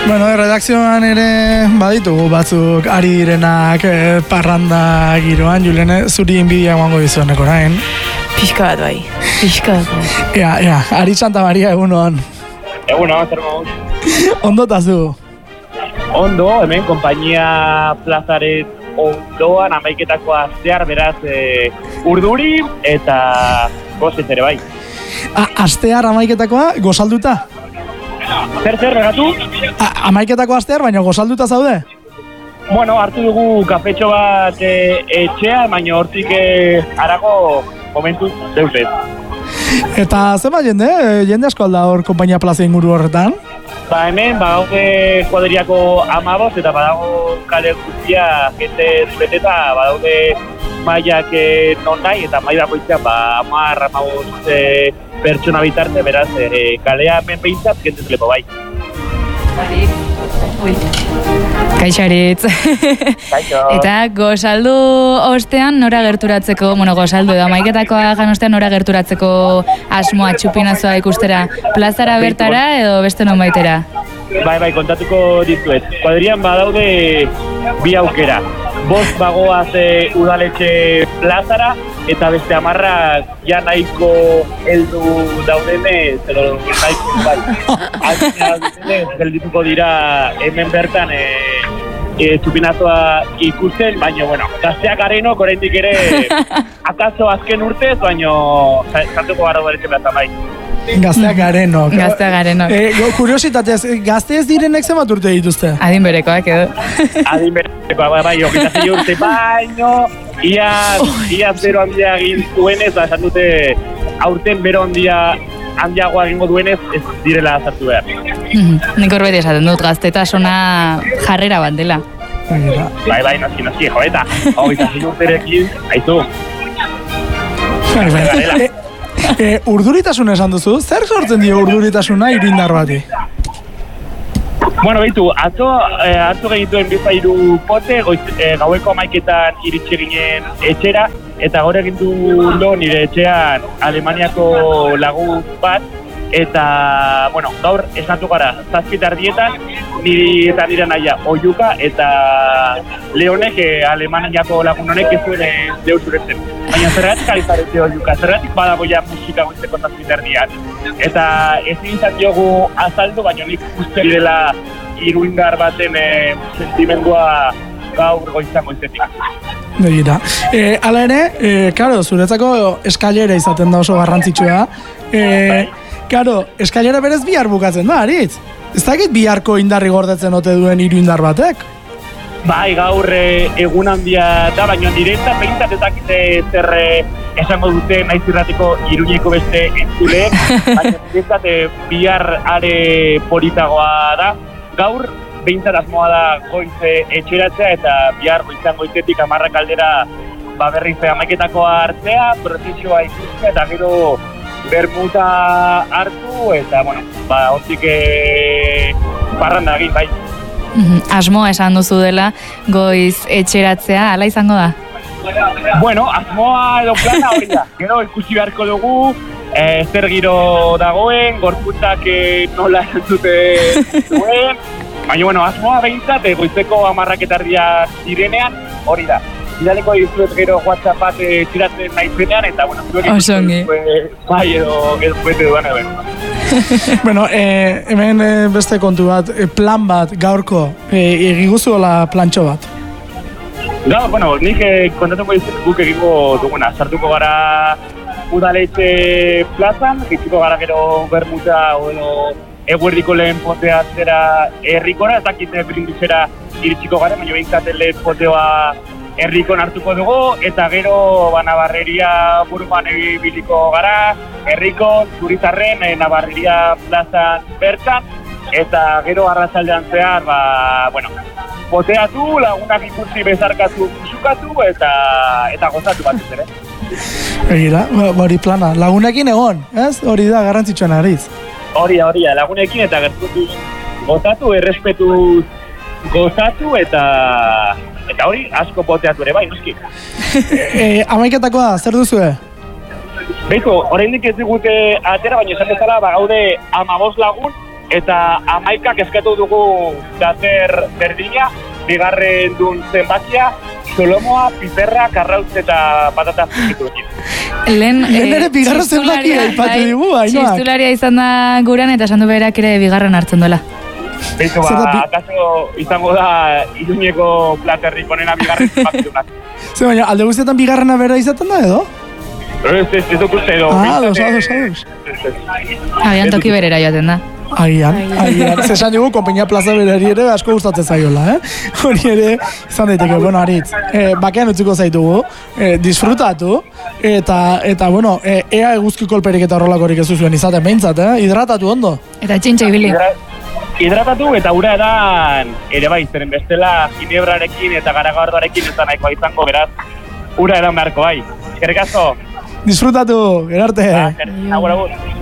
Bueno, redakzioan ere baditugu batzuk ari direnak parranda giroan, Julene, zuri inbidia emango dizuenek orain. Pixka bat bai. Ea, Ari Santa Maria egunon. Egunon, zer moz. Ondo tazu? Ondo, hemen, konpainia plazaren ondoan amaiketako astear, beraz, urduri eta gozez ere bai. Astear amaiketakoa, gozalduta? Zer, regatu? Amaiketako astear, baina gozalduta zaude? Bueno, hartu dugu kafetxo bat etxea, baina hortik harago momentuz deusez. Eta zema jende asko alda hor konpainia plaza inguru horretan? Ba hemen, badaude kuadriako 15 eta badago kale guztia jende beteta, badaude mailak non nahi eta maila bakoitzean 10-15 pertsona bitarte, beraz kalea hemen behintzat jende zelepo bai. Kaixaritz. Kaixo. Eta gozaldu ostean nora gerturatzeko, gozaldu edo amaiketakoa gan ostean nora gerturatzeko asmoa txupinazoa ikustera, plazara bertara edo beste non baitera? Bai, kontatuko dizuet. Kuadrian badaude bi aukera. 5 bagoaz udaletxe plazara eta beste 10 ja nahiko heldu daudene, zelo nahiko bai. Geldituko dira hemen bertan txupinazoa ikusten, baina, gazteak garenok oraindik ere akaso azken urtez, baina sartuko gara udaletxe plaza bai. Gazteak garenok. Kuriositatez, gazte ez direnek zenbat urte dituzte? Adin berekoak edo. Adin berekoak, bai, 26 urte, baino, ia bero handia egin duenez, esan dute, aurten bero handiagoa egingo duenez, ez direla sartu behar. Nik horbeti esaten dut, gaztetasuna jarrera bat dela. Bai, noski, jo, eta 26 urterekin, haizu. Urduritasun esan duzu, zer sortzen dio urduritasuna irindar bati? Bueno, behitu, atzo genituen bizairu pote, gaueko 11etan iritsi ginen etxera, eta gaur egin du nire etxean Alemaniako lagun bat, eta, gaur esnatu gara, 7:30 niri eta nire naia oiuka, eta Leonek, Alemaniako lagun honek ez zuen deus uretzen. Baina zergatik alizarete oiuka, zergatik badagoia musika goizeko 7:30. Eta ezin izan diogu azaldu, baina nik uste direla iruindar baten sentimendua gaur goizetik. Begira. Hala ere, zuretzako eskailera izaten da oso garrantzitsua. Eskailera berez bihar bukatzen da, Aritz? Ez dakit biharko indarri gordetzen ote duen iruindar batek? Bai, gaur egun handia da, baina niretzat behintzat ez dakite zer esango dute naiz irratiko Iruñeko beste entzuleek, baina niretzat bihar are politagoa da. Gaur behintzat asmoa da goiz etxeratzea eta bihar goizan goizetik 10 aldera berriz amaiketakoa hartzea, prozesioa ikustea eta gero bermuta hartu eta, hortik parranda egin, bai. Asmoa esan duzu dela, goiz etxeratzea, hala izango da? Asmoa edo plana hori da. Gero ikusi beharko dugu, zer giro dagoen, gorputzak nola entzute duen. Baina, asmoa behintzat, goizeko 10:30 direnean, hori da. Bidaleko dizuet gero WhatsApp bat txiratzen naizenean, eta, zuen ikusten bai edo bete duan eben. Hemen beste kontu bat, plan bat gaurko, egiguzuela plantxo bat? Nik kontatuko dizut guk egingo duguna. Sartuko gara udaletxe plazan, jitziko gara gero bermuta edo eguerdiko lehen potea zera herrikora, ez dakite brindizera iritsiko gara, baina behintzat lehen poteoa herrikon hartuko dugu, eta gero Navarreria buruan ibiliko gara, herrikon, Zurizarren, Navarreria plazan bertan, eta gero arratsaldean zehar, poteatu, lagunak ikusi bezarkatu, musukatu, eta gozatu bat ere. Egira, hori plana, lagunekin egon, ez? Hori da, garrantzitsuan Aritz. Hori da, lagunekin eta gertutu gozatu, errespetuz gozatu, eta hori asko poteatu ere bai, noski. Amaiketakoa, zer duzue? Beitu, oraindik ez digute atera, baina esan bezala, gaude 15 lagun, eta 11 eskatu dugu plater berdina, bigarren duen zenbakia, solomoa, piperra, karrautz eta patata frituekin. Lehen ere bigarren zenbakia aipatu digu, Ainoak. Txistularia izan da guran eta esan du berak ere bigarren hartzen duela. Beitu, akaso izango da Iruñeko platerrik onena bigarren zenbakiunak. Zer baina, alde guztietan bigarrena bera izaten da edo? Ez dut uste edo. Ados. Agian toki berera joaten da. Agian. Zesan dugu, Konpainia Plaza berari ere asko gustatzen zaiola, Hori ere, izan daiteke, bueno, Aritz, bakean utziko zaitugu, disfrutatu, eta bueno, ea eguzki kolperik eta horrelakorik ez zuen izaten behintzat, hidratatu ondo. Eta txintxa ibili. Hidratatu eta ura edan ere bai, zeren bestela ginebrarekin eta garagardoarekin ez da nahikoa izango, beraz, ura edan beharko bai. Eskerrik asko. Disfrutatu, gerarte. Agur.